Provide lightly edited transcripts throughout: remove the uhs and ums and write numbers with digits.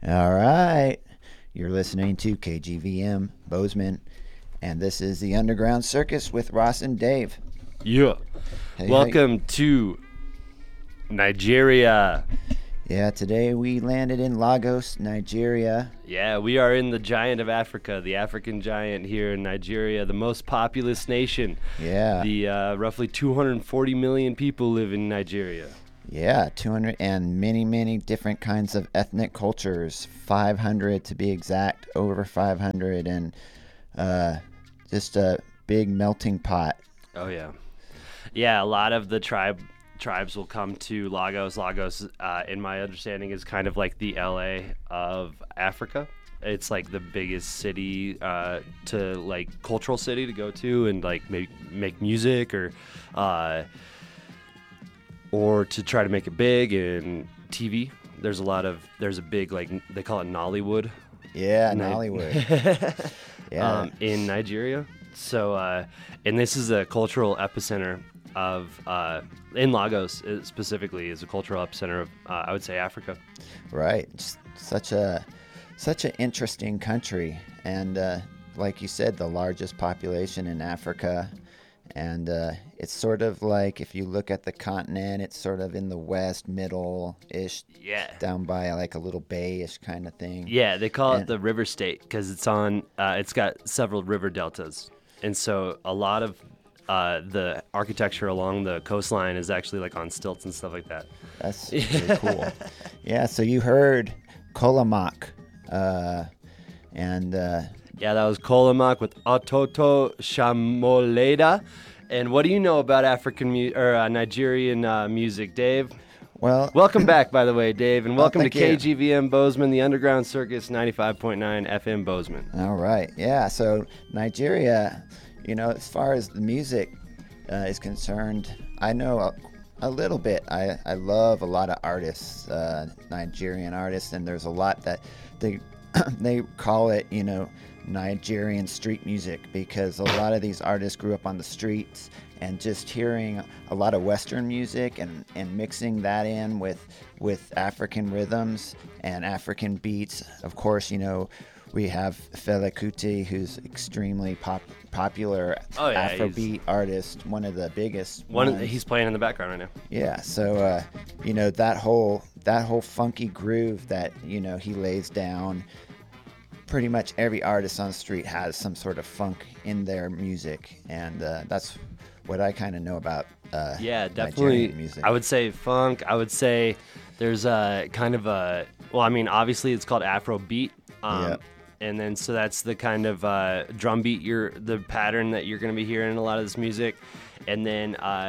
All right. You're listening to KGVM Bozeman, and this is the Underground Circus with Ross and Dave. Yeah. Hey, Welcome to Nigeria. Yeah, today we landed in Lagos, Nigeria. Yeah, we are in the giant of Africa, the African giant here in Nigeria, the most populous nation. Yeah. The roughly 240 million people live in Nigeria. Yeah, 200 and many different kinds of ethnic cultures, 500 to be exact, over 500, and just a big melting pot. Oh, yeah. Yeah, a lot of the tribes will come to Lagos. Lagos, in my understanding, is kind of like the LA of Africa. It's like the biggest city to like cultural city to go to and like make music or to try to make it big in TV. There's a big, like, they call it Nollywood. Yeah, Nollywood. Yeah. In Nigeria. So, and this is a cultural epicenter of, in Lagos specifically, is a cultural epicenter of, I would say, Africa. Right. Just such an interesting country. And like you said, the largest population in Africa. And it's sort of like, if you look at the continent, it's sort of in the west, middle-ish, down by like a little bay-ish kind of thing. Yeah, they call it the river state because it's got several river deltas. And so a lot of the architecture along the coastline is actually like on stilts and stuff like that. That's really cool. Yeah, so you heard Kolamak, Yeah, that was Kolamak with Ototo Shamoleda. And what do you know about Nigerian music, Dave? Well, welcome back, by the way, Dave, and welcome to you. KGVM Bozeman, the Underground Circus, 95.9 FM Bozeman. All right, yeah. So Nigeria, as far as the music is concerned, I know a little bit. I love a lot of artists, Nigerian artists, and there's a lot that they call it, Nigerian street music, because a lot of these artists grew up on the streets, and just hearing a lot of Western music and mixing that in with African rhythms and African beats. Of course, we have Fela Kuti, who's extremely popular Afrobeat artist, one of the biggest ones. He's playing in the background right now. Yeah, so that whole funky groove that he lays down. Pretty much every artist on the street has some sort of funk in their music, and that's what I kind of know about definitely Nigerian music. I would say funk. I would say there's a kind of obviously it's called Afrobeat. And then so that's the kind of drum beat, the pattern that you're going to be hearing in a lot of this music. And then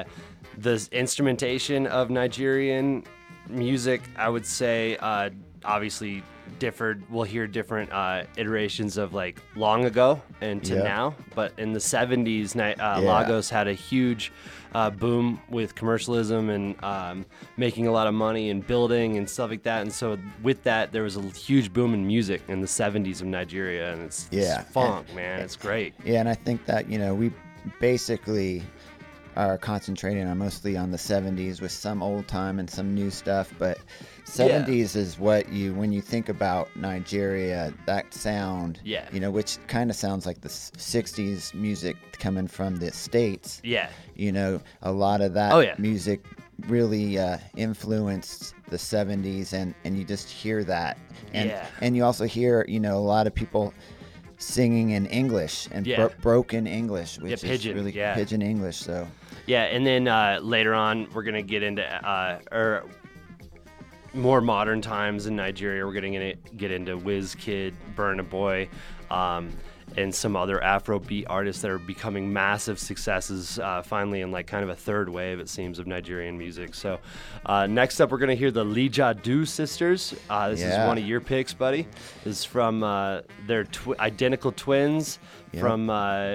the instrumentation of Nigerian music, I would say, obviously differed. We'll hear different iterations of like long ago and to now. But in the 70s, Lagos had a huge boom with commercialism and making a lot of money and building and stuff like that. And so with that, there was a huge boom in music in the 70s of Nigeria. And it's funk, man. It's great. Yeah, and I think that, we basically are concentrating mostly on the 70s with some old time and some new stuff, but 70s is what when you think about Nigeria, that sound, which kind of sounds like the 60s music coming from the States. Yeah. A lot of that music really influenced the 70s, and you just hear that. And you also hear, a lot of people singing in English and broken English, which is really pidgin English. So and then later on we're gonna get into more modern times in Nigeria. We're gonna get into Wizkid, Burna Boy, and some other Afrobeat artists that are becoming massive successes finally in like kind of a third wave, it seems, of Nigerian music. So next up, we're going to hear the Lijadu sisters. This is one of your picks, buddy. This is from their identical twins from...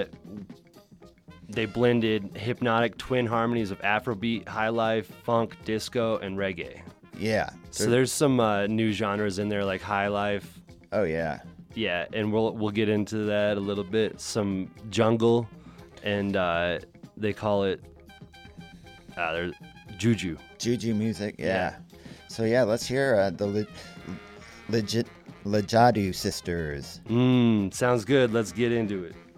They blended hypnotic twin harmonies of Afrobeat, highlife, funk, disco, and reggae. Yeah. So there's some new genres in there like highlife. Oh, yeah. Yeah, and we'll get into that a little bit. Some jungle, and they call it there's juju. Juju music, yeah. So let's hear the Lajadu Sisters. Sounds good. Let's get into it.